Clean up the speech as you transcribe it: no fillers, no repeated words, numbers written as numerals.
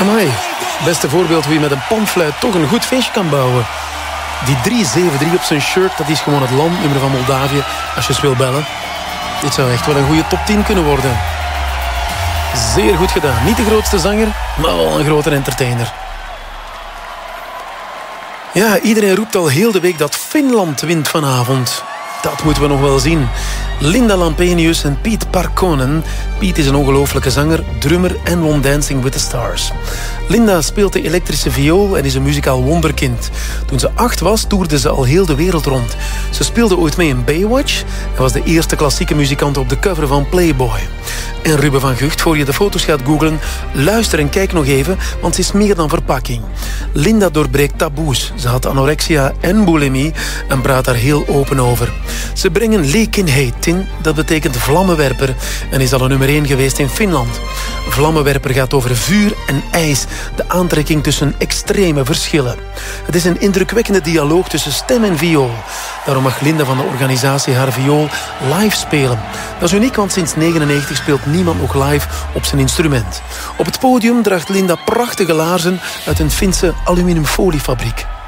Amai, beste voorbeeld hoe je met een panfluit toch een goed feestje kan bouwen. Die 373 op zijn shirt, dat is gewoon het landnummer van Moldavië, als je eens wil bellen. Dit zou echt wel een goede top 10 kunnen worden. Zeer goed gedaan. Niet de grootste zanger, maar wel een grote entertainer. Ja, iedereen roept al heel de week dat Finland wint vanavond. Dat moeten we nog wel zien. Linda Lampenius en Piet Parkkonen. Piet is een ongelooflijke zanger, drummer en won Dancing with the Stars. Linda speelt de elektrische viool en is een muzikaal wonderkind. Toen ze 8 was, toerde ze al heel de wereld rond. Ze speelde ooit mee in Baywatch en was de eerste klassieke muzikant op de cover van Playboy. En Ruben van Gucht, voor je de foto's gaat googlen, luister en kijk nog even, want ze is meer dan verpakking. Linda doorbreekt taboes. Ze had anorexia en bulimie en praat daar heel open over. Ze brengen Lekinheit in, dat betekent vlammenwerper, en is al een nummer 1 geweest in Finland. Vlammenwerper gaat over vuur en ijs, de aantrekking tussen extreme verschillen. Het is een indrukwekkende dialoog tussen stem en viool. Daarom mag Linda van de organisatie haar viool live spelen. Dat is uniek, want sinds 1999 speelt niemand nog live op zijn instrument. Op het podium draagt Linda prachtige laarzen uit een Finse aluminiumfoliefabriek.